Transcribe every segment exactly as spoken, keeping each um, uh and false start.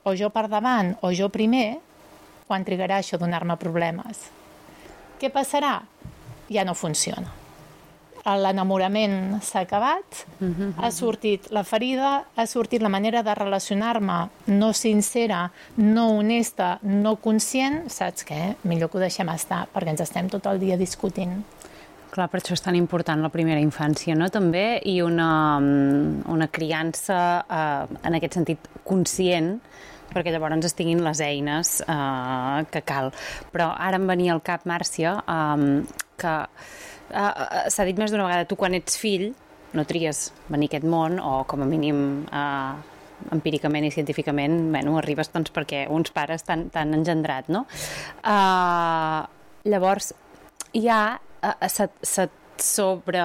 o jo per davant o jo primer, quan trigarà això a donar-me problemes? Què passarà? Ja no funciona. L'enamorament s'ha acabat, uh-huh. ha sortit la ferida, ha sortit la manera de relacionar-me no sincera, no honesta, no conscient. Saps què? Millor que ho deixem estar, perquè ens estem tot el dia discutint. Clar, per això és tan important la primera infància, no? També, i una, una criança eh, en aquest sentit conscient, perquè llavors ens tinguin les eines eh, que cal. Però ara em venia al cap, Màrcia, eh, que eh, s'ha dit més d'una vegada, tu quan ets fill no tries venir a aquest món, o com a mínim eh, empíricament i científicament, bueno, arribes doncs perquè uns pares t'han engendrat, no? Eh, llavors, hi ha Se, se, sobre,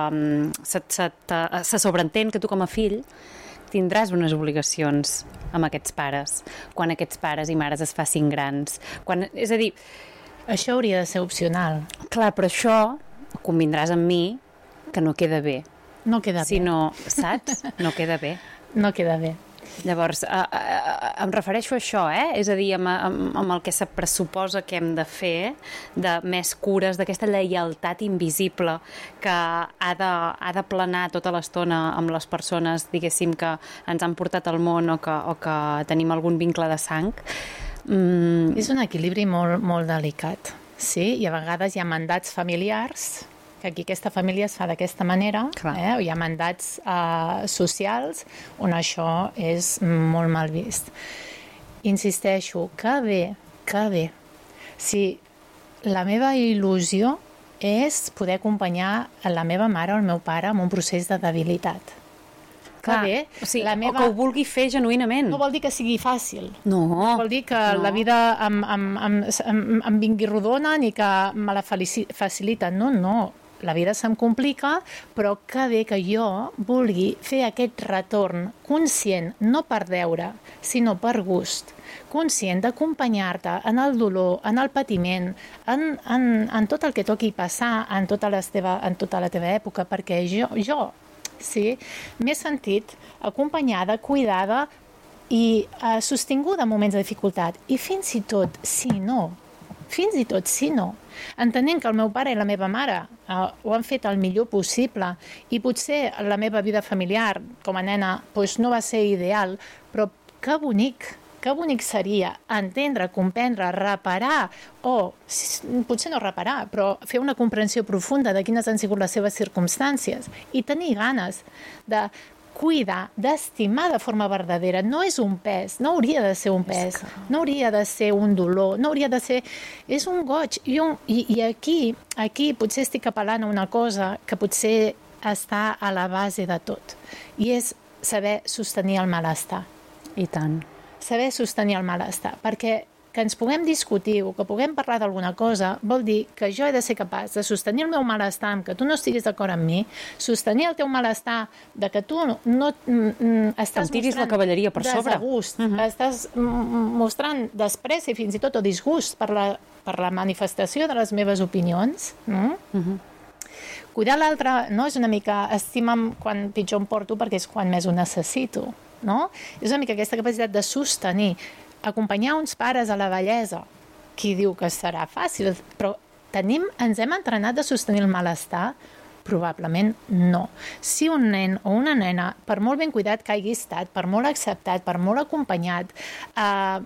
se, se, se sobreentén que tu com a fill tindràs unes obligacions amb aquests pares, quan aquests pares i mares es facin grans. Quan, és a dir... Això hauria de ser opcional. Clar, però això convindràs amb mi que no queda bé. No queda bé. Si no, saps? No queda bé. No queda bé. Llavors, eh, eh, em refereixo a això, eh? És a dir, amb, amb, amb el que se pressuposa que hem de fer, de més cures, d'aquesta lleialtat invisible que ha de, ha de planar tota l'estona amb les persones, diguéssim, que ens han portat al món o que, o que tenim algun vincle de sang. Mm. És un equilibri molt, molt delicat, sí? I a vegades hi ha mandats familiars, que aquí aquesta família es fa d'aquesta manera, eh? Hi ha mandats eh, socials on això és molt mal vist. Insisteixo, que bé, que bé. Si la meva il·lusió és poder acompanyar la meva mare o el meu pare en un procés de debilitat. Clar, bé, o, sigui, la meva... o que ho vulgui fer genuïnament. No vol dir que sigui fàcil. No. Vol dir que no. La vida em, em, em, em, em vingui rodona ni que me la facilita. No, no. La vida se'm complica, però que bé que jo vulgui fer aquest retorn conscient, no per deure, sinó per gust, conscient d'acompanyar-te en el dolor, en el patiment, en, en, en tot el que toqui passar en tota, la teva, en tota la teva època, perquè jo, jo sí, m'he sentit acompanyada, cuidada i eh, sostinguda en moments de dificultat. I fins i tot, si no, fins i tot si no, entenent que el meu pare i la meva mare eh, ho han fet el millor possible i potser la meva vida familiar com a nena doncs no va ser ideal, però que bonic, que bonic seria entendre, comprendre, reparar o potser no reparar, però fer una comprensió profunda de quines han sigut les seves circumstàncies i tenir ganes de cuidar, d'estimar de forma verdadera. No és un pes, no hauria de ser un pes, no hauria de ser un dolor, no hauria de ser... És un goig. I, un... I, i aquí, aquí potser estic apel·lant a una cosa que potser està a la base de tot, i és saber sostenir el malestar. I tant. Saber sostenir el malestar, perquè que ens puguem discutir o que puguem parlar d'alguna cosa vol dir que jo he de ser capaç de sostenir el meu malestar amb que tu no estiguis d'acord amb mi, sostenir el teu malestar de que tu no mm, estàs mostrant la cavalleria per sobre. Desgust, uh-huh. Estàs mostrant despreci fins i tot o disgust per la, per la manifestació de les meves opinions. Mm? Uh-huh. Cuidar l'altre no és una mica estima'm quan pitjor em porto perquè és quan més ho necessito, no? És una mica aquesta capacitat de sostenir, acompanyar uns pares a la vellesa. Qui diu que serà fàcil? Però tenim, ens hem entrenat de sostenir el malestar? Probablement no. Si un nen o una nena, per molt ben cuidat que hagi estat, per molt acceptat, per molt acompanyat, eh,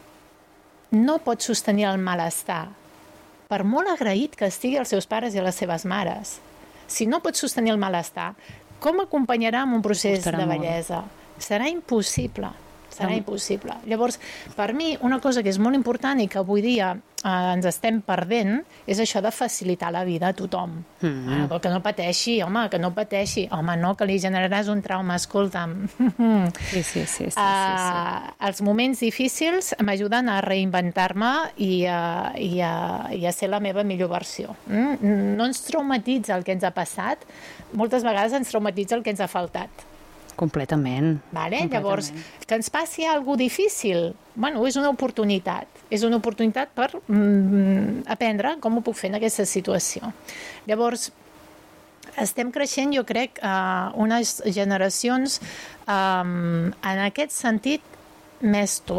no pot sostenir el malestar, per molt agraït que estigui als seus pares i a les seves mares, si no pot sostenir el malestar, com acompanyarà en un procés de vellesa? Serà impossible. Serà impossible. Llavors, per mi, una cosa que és molt important i que avui dia eh, ens estem perdent és això de facilitar la vida a tothom. Mm-hmm. eh, que no pateixi, home, que no pateixi. Home, no, que li generaràs un trauma, escolta'm. Sí, sí, sí. sí, sí, sí. Uh, els moments difícils m'ajuden a reinventar-me i, uh, i, uh, i a ser la meva millor versió. Mm? No ens traumatitza el que ens ha passat, moltes vegades ens traumatitza el que ens ha faltat. Completament. Vale? Completament. Llavors, que ens passi alguna difícil, bueno, és una oportunitat. És una oportunitat per mm, aprendre com ho puc fer en aquesta situació. Llavors, estem creixent, jo crec, uh, unes generacions um, en aquest sentit més,